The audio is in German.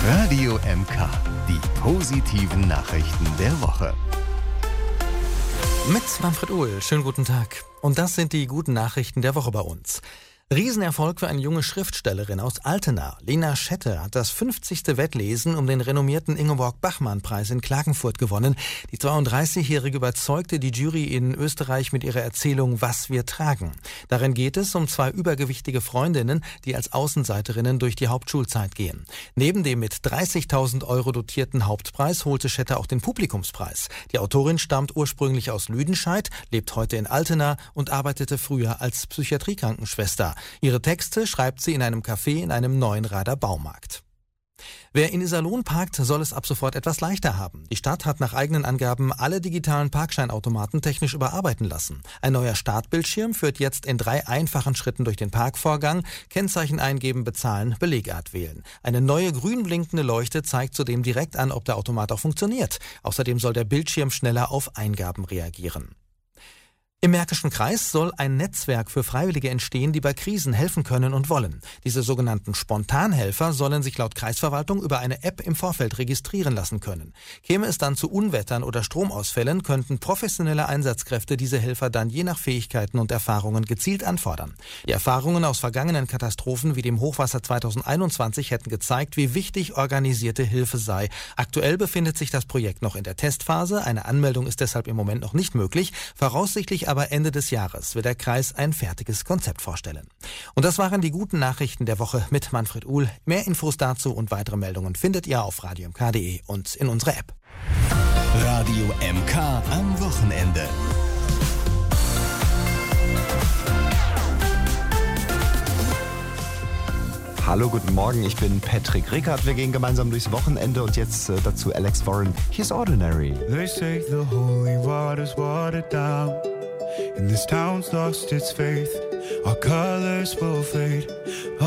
Radio MK, die positiven Nachrichten der Woche. Mit Manfred Uhl, schönen guten Tag. Und das sind die guten Nachrichten der Woche bei uns. Riesenerfolg für eine junge Schriftstellerin aus Altena. Lena Schette hat das 50. Wettlesen um den renommierten Ingeborg-Bachmann-Preis in Klagenfurt gewonnen. Die 32-Jährige überzeugte die Jury in Österreich mit ihrer Erzählung Was wir tragen. Darin geht es um zwei übergewichtige Freundinnen, die als Außenseiterinnen durch die Hauptschulzeit gehen. Neben dem mit 30.000 Euro dotierten Hauptpreis holte Schette auch den Publikumspreis. Die Autorin stammt ursprünglich aus Lüdenscheid, lebt heute in Altena und arbeitete früher als Psychiatriekrankenschwester. Ihre Texte schreibt sie in einem Café in einem Neuenrader Baumarkt. Wer in Iserlohn parkt, soll es ab sofort etwas leichter haben. Die Stadt hat nach eigenen Angaben alle digitalen Parkscheinautomaten technisch überarbeiten lassen. Ein neuer Startbildschirm führt jetzt in 3 einfachen Schritten durch den Parkvorgang. Kennzeichen eingeben, bezahlen, Belegart wählen. Eine neue grün blinkende Leuchte zeigt zudem direkt an, ob der Automat auch funktioniert. Außerdem soll der Bildschirm schneller auf Eingaben reagieren. Im Märkischen Kreis soll ein Netzwerk für Freiwillige entstehen, die bei Krisen helfen können und wollen. Diese sogenannten Spontanhelfer sollen sich laut Kreisverwaltung über eine App im Vorfeld registrieren lassen können. Käme es dann zu Unwettern oder Stromausfällen, könnten professionelle Einsatzkräfte diese Helfer dann je nach Fähigkeiten und Erfahrungen gezielt anfordern. Die Erfahrungen aus vergangenen Katastrophen wie dem Hochwasser 2021 hätten gezeigt, wie wichtig organisierte Hilfe sei. Aktuell befindet sich das Projekt noch in der Testphase. Eine Anmeldung ist deshalb im Moment noch nicht möglich. Voraussichtlich aber Ende des Jahres wird der Kreis ein fertiges Konzept vorstellen. Und das waren die guten Nachrichten der Woche mit Manfred Uhl. Mehr Infos dazu und weitere Meldungen findet ihr auf radiomk.de und in unserer App. Radio MK am Wochenende. Hallo, guten Morgen, ich bin Patrick Rickard. Wir gehen gemeinsam durchs Wochenende und jetzt dazu Alex Warren. Here's Ordinary. They say the holy water's watered down, and this town's lost its faith. Our colors will fade.